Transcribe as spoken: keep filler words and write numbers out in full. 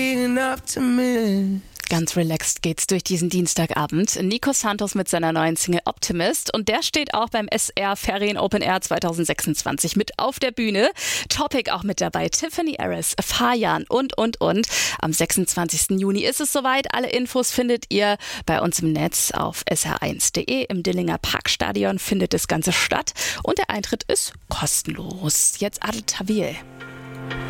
Ganz relaxed geht's durch diesen Dienstagabend. Nico Santos mit seiner neuen Single Optimist und der steht auch beim S R Ferien Open Air zwanzig sechsundzwanzig mit auf der Bühne. Topic auch mit dabei, Tiffany Harris, Fajan und, und, und. Am sechsundzwanzigsten Juni ist es soweit. Alle Infos findet ihr bei uns im Netz auf s r eins punkt de. Im Dillinger Parkstadion findet das Ganze statt und der Eintritt ist kostenlos. Jetzt Adel Tawil.